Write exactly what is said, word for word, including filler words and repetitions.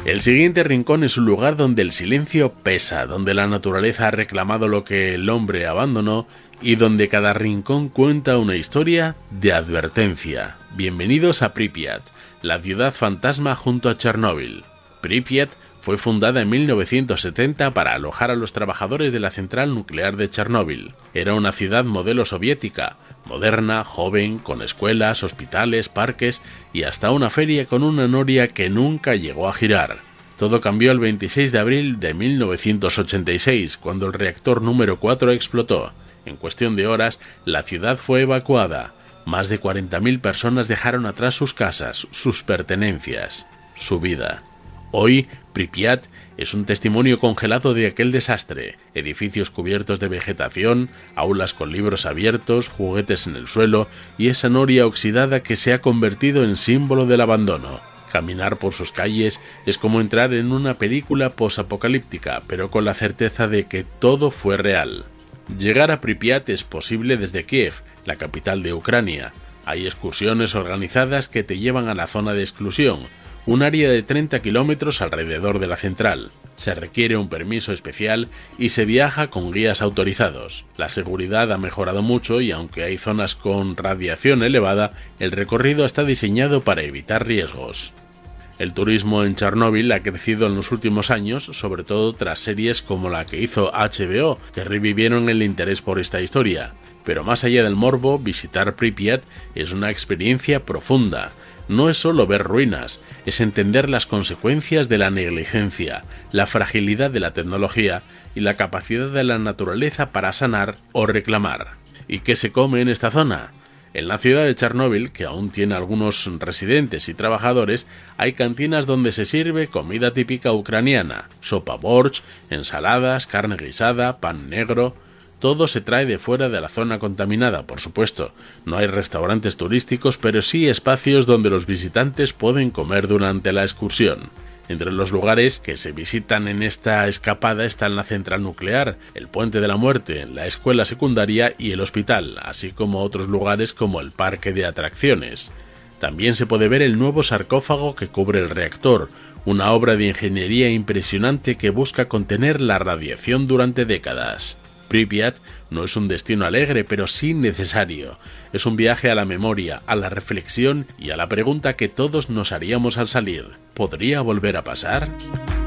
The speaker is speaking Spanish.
El siguiente rincón es un lugar donde el silencio pesa, donde la naturaleza ha reclamado lo que el hombre abandonó y donde cada rincón cuenta una historia de advertencia. Bienvenidos a Pripyat, la ciudad fantasma junto a Chernóbil. Pripyat fue fundada en mil novecientos setenta para alojar a los trabajadores de la central nuclear de Chernóbil. Era una ciudad modelo soviética, moderna, joven, con escuelas, hospitales, parques y hasta una feria con una noria que nunca llegó a girar. Todo cambió el veintiséis de abril de mil novecientos ochenta y seis, cuando el reactor número cuatro explotó. En cuestión de horas, la ciudad fue evacuada. Más de cuarenta mil personas dejaron atrás sus casas, sus pertenencias, su vida. Hoy, Pripyat es un testimonio congelado de aquel desastre. Edificios cubiertos de vegetación, aulas con libros abiertos, juguetes en el suelo y esa noria oxidada que se ha convertido en símbolo del abandono. Caminar por sus calles es como entrar en una película posapocalíptica, pero con la certeza de que todo fue real. Llegar a Pripyat es posible desde Kiev, la capital de Ucrania. Hay excursiones organizadas que te llevan a la zona de exclusión, un área de treinta kilómetros alrededor de la central. Se requiere un permiso especial y se viaja con guías autorizados. La seguridad ha mejorado mucho y aunque hay zonas con radiación elevada, el recorrido está diseñado para evitar riesgos. El turismo en Chernóbil ha crecido en los últimos años, sobre todo tras series como la que hizo H B O, que revivieron el interés por esta historia. Pero más allá del morbo, visitar Pripyat es una experiencia profunda. No es solo ver ruinas, es entender las consecuencias de la negligencia, la fragilidad de la tecnología y la capacidad de la naturaleza para sanar o reclamar. ¿Y qué se come en esta zona? En la ciudad de Chernóbil, que aún tiene algunos residentes y trabajadores, hay cantinas donde se sirve comida típica ucraniana, sopa borsch, ensaladas, carne guisada, pan negro. Todo se trae de fuera de la zona contaminada, por supuesto. No hay restaurantes turísticos, pero sí espacios donde los visitantes pueden comer durante la excursión. Entre los lugares que se visitan en esta escapada están la central nuclear, el Puente de la Muerte, la escuela secundaria y el hospital, así como otros lugares como el parque de atracciones. También se puede ver el nuevo sarcófago que cubre el reactor, una obra de ingeniería impresionante que busca contener la radiación durante décadas. Pripyat no es un destino alegre, pero sí necesario. Es un viaje a la memoria, a la reflexión y a la pregunta que todos nos haríamos al salir. ¿Podría volver a pasar?